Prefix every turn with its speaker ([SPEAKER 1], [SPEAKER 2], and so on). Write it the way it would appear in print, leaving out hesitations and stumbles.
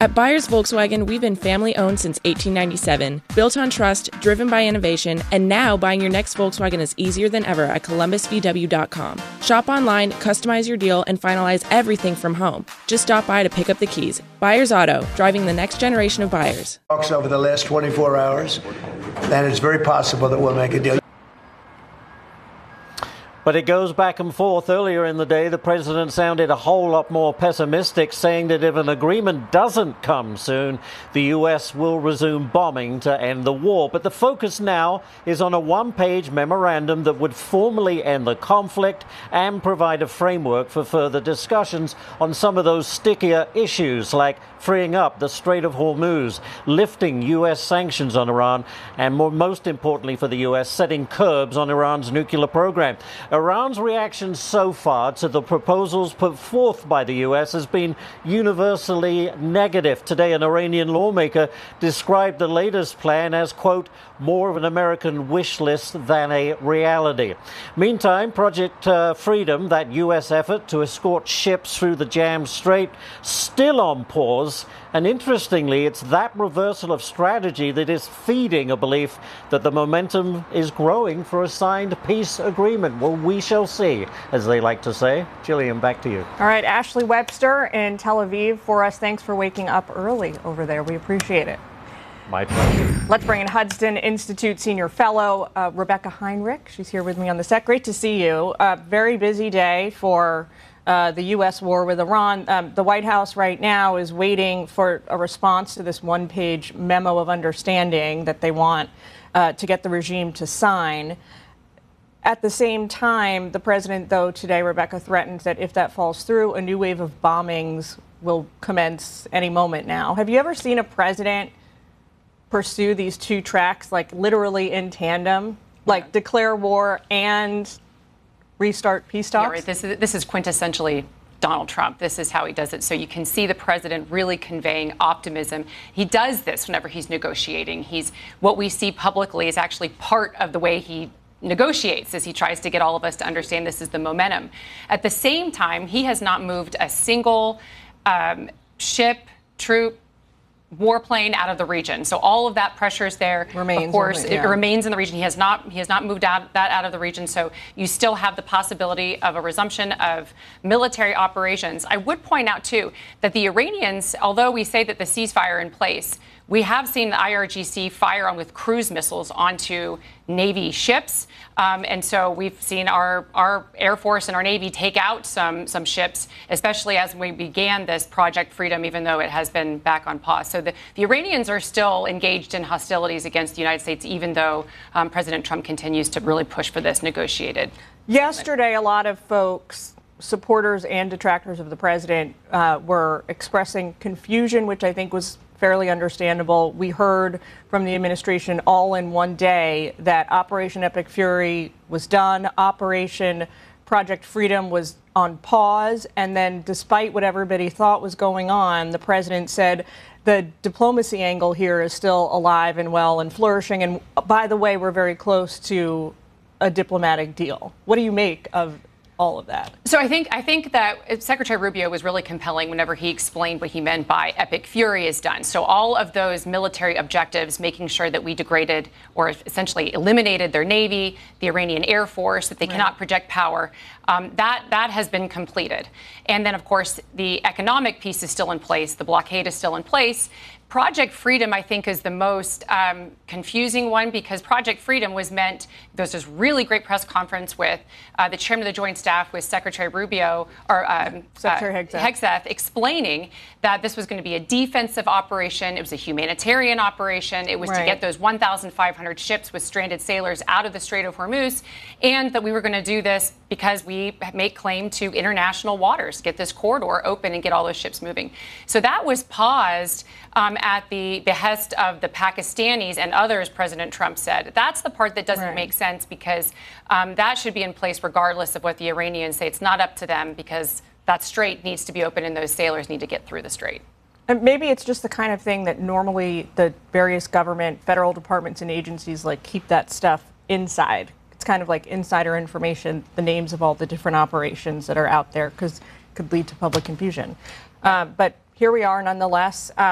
[SPEAKER 1] At Byers Volkswagen, we've been family-owned since 1897, built on trust, driven by innovation, and now buying your next Volkswagen is easier than ever at ColumbusVW.com. Shop online, customize your deal, and finalize everything from home. Just stop by to pick up the keys. Byers Auto, driving the next generation of buyers.
[SPEAKER 2] Over the last 24 hours, and it's very possible that we'll make a deal.
[SPEAKER 3] But it goes back and forth. Earlier in the day, the president sounded a whole lot more pessimistic, saying that if an agreement doesn't come soon, the U.S. will resume bombing to end the war. But the focus now is on a one-page memorandum that would formally end the conflict and provide a framework for further discussions on some of those stickier issues, like freeing up the Strait of Hormuz, lifting U.S. sanctions on Iran, and most importantly for the U.S., setting curbs on Iran's nuclear program. Iran's reaction so far to the proposals put forth by the U.S. has been universally negative. Today, an Iranian lawmaker described the latest plan as, quote, more of an American wish list than a reality. Meantime, Project Freedom, that U.S. effort to escort ships through the jammed strait, still on pause. And interestingly, it's that reversal of strategy that is feeding a belief that the momentum is growing for a signed peace agreement. Well, we shall see, as they like to say. Gillian, back to you.
[SPEAKER 4] All right, Ashley Webster in Tel Aviv for us. Thanks for waking up early over there. We appreciate it.
[SPEAKER 3] My pleasure.
[SPEAKER 4] Let's bring in Hudson Institute Senior Fellow Rebecca Heinrich. She's here with me on the set. Great to see you. Very busy day for the U.S. war with Iran. The White House right now is waiting for a response to this one-page memo of understanding that they want to get the regime to sign. At the same time, the president, though, today, Rebecca, threatened that if that falls through, a new wave of bombings will commence any moment now. Have you ever seen a president pursue these two tracks, like literally in tandem, like declare war and restart peace talks?
[SPEAKER 5] Yeah, right. This is quintessentially Donald Trump. This is how he does it. So you can see the president really conveying optimism. He does this whenever he's negotiating. What we see publicly is actually part of the way he negotiates, as he tries to get all of us to understand this is the momentum. At the same time, he has not moved a single ship, troop, warplane out of the region. So all of that pressure is there. Of course, it remains in the region. He has not moved that out of the region. So you still have the possibility of a resumption of military operations. I would point out, too, that the Iranians, although we say that the ceasefire in place, we have seen the IRGC fire on with cruise missiles onto Navy ships. And so we've seen our Air Force and our Navy take out some ships, especially as we began this Project Freedom, even though it has been back on pause. So the Iranians are still engaged in hostilities against the United States, even though President Trump continues to really push for this negotiated.
[SPEAKER 4] Yesterday, a lot of folks, supporters and detractors of the president, were expressing confusion, which I think was fairly understandable. We heard from the administration all in one day that Operation Epic Fury was done, Operation Project Freedom was on pause, and then despite what everybody thought was going on, the president said the diplomacy angle here is still alive and well and flourishing, and by the way, we're very close to a diplomatic deal. What do you make of all of that?
[SPEAKER 5] So I think that Secretary Rubio was really compelling whenever he explained what he meant by Epic Fury is done. So all of those military objectives, making sure that we degraded or essentially eliminated their Navy, the Iranian Air Force, that they cannot project power, that has been completed. And then, of course, the economic piece is still in place. The blockade is still in place. Project Freedom, I think, is the most confusing one because Project Freedom was meant, there's this really great press conference with the chairman of the Joint Staff with Secretary Rubio, or
[SPEAKER 4] Secretary
[SPEAKER 5] Hegseth, explaining that this was going to be a defensive operation. It was a humanitarian operation. It was to get those 1,500 ships with stranded sailors out of the Strait of Hormuz, and that we were going to do this because we make claim to international waters, get this corridor open and get all those ships moving. So that was paused at the behest of the Pakistanis and others, President Trump said. That's the part that doesn't make sense because that should be in place regardless of what the Iranians say. It's not up to them because that strait needs to be open and those sailors need to get through the strait.
[SPEAKER 4] And maybe it's just the kind of thing that normally the various government, federal departments and agencies keep that stuff inside. It's kind of like insider information, the names of all the different operations that are out there, because it could lead to public confusion. But here we are nonetheless.